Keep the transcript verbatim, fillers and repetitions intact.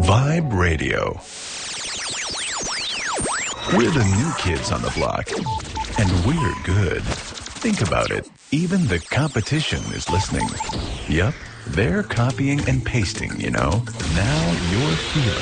Vibe Radio. We're the new kids on the block, and we're good. Think about it. Even the competition is listening. Yup, they're copying and pasting, you know. Now you're feeling